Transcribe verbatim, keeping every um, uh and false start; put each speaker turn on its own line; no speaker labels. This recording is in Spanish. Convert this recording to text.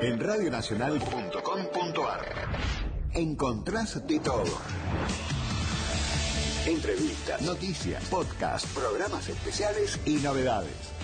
En radio nacional punto com punto ar encontrás de todo. Entrevistas, noticias, podcast, programas especiales y novedades.